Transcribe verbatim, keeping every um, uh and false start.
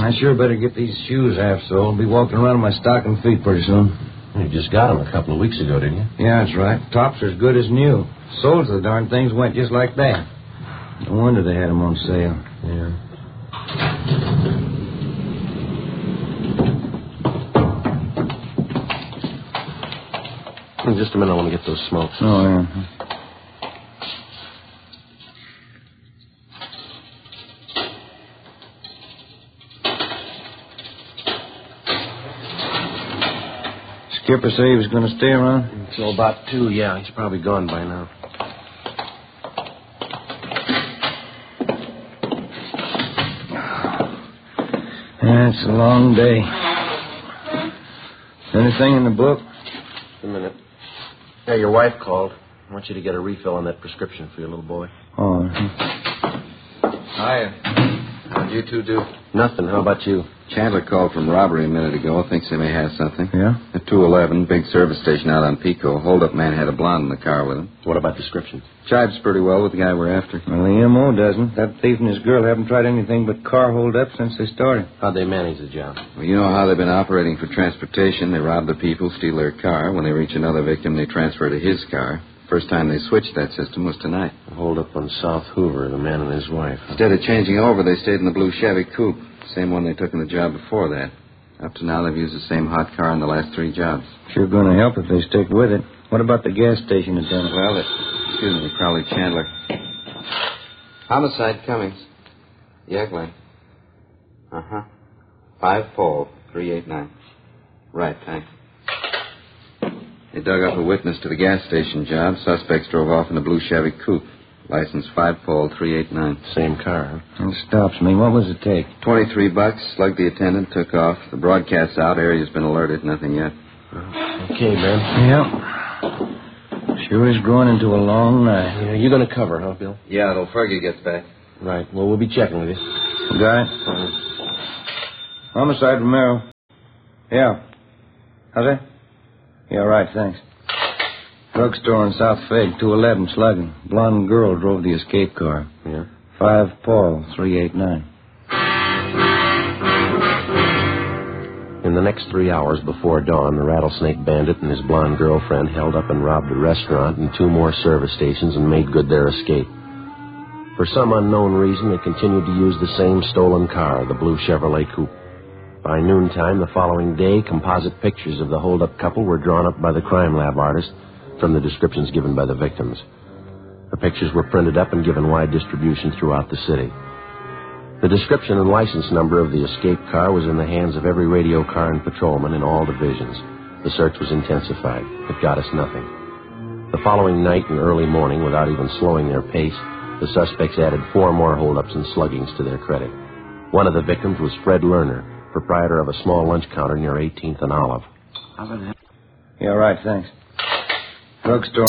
I sure better get these shoes half-soled. I'll be walking around in my stocking feet pretty soon. You just got them a couple of weeks ago, didn't you? Yeah, that's right. Tops are as good as new. Soles of the darn things went just like that. No wonder they had them on sale. Yeah. In just a minute, I want to get those smokes. Oh, yeah. Skipper say he was going to stay around? Until about two, yeah. He's probably gone by now. Yeah, it's a long day. Anything in the book? Just a minute. Yeah, your wife called. I want you to get a refill on that prescription for your little boy. Oh. Hiya. How'd you two do? Nothing. How about you? Chandler called from robbery a minute ago. Thinks they may have something. Yeah? At two eleven, big service station out on Pico. Hold-up man had a blonde in the car with him. What about description? Jives pretty well with the guy we're after. Well, the M O doesn't. That thief and his girl haven't tried anything but car hold-up since they started. How'd they manage the job? Well, you know how they've been operating for transportation. They rob the people, steal their car. When they reach another victim, they transfer to his car. First time they switched that system was tonight. A hold-up on South Hoover, the man and his wife. Instead of changing over, they stayed in the blue Chevy coupe. Same one they took in the job before that. Up to now, they've used the same hot car in the last three jobs. Sure going to help if they stick with it. What about the gas station attendant? Well, it, excuse me, probably Chandler. Homicide Cummings. Yeah, Glenn. Uh-huh. Five Paul, three eight nine. Right, thanks. They dug up a witness to the gas station job. Suspects drove off in a blue Chevy coupe. License five Paul, three eight nine. Same car, huh? It stops me. What was the take? Twenty-three bucks. Slugged the attendant, took off. The broadcast's out. Area's been alerted. Nothing yet. Okay, man. Yep. Sure is growing into a long night. Yeah, you're going to cover, huh, Bill? Yeah, till Fergie gets back. Right. Well, we'll be checking with you. Got it? Uh-huh. Homicide, Romero. Yeah. How's that? Yeah, right, thanks. Drugstore in South Fig, two eleven, slugging. Blonde girl drove the escape car. Yeah? Five Paul, three eight nine. In the next three hours before dawn, the Rattlesnake Bandit and his blonde girlfriend held up and robbed a restaurant and two more service stations and made good their escape. For some unknown reason, they continued to use the same stolen car, the blue Chevrolet coupe. By noontime the following day, composite pictures of the hold-up couple were drawn up by the crime lab artist from the descriptions given by the victims. The pictures were printed up and given wide distribution throughout the city. The description and license number of the escape car was in the hands of every radio car and patrolman in all divisions. The search was intensified. It got us nothing. The following night and early morning, without even slowing their pace, the suspects added four more holdups and sluggings to their credit. One of the victims was Fred Lerner, proprietor of a small lunch counter near eighteenth and Olive. Yeah, right, thanks. Drugstore.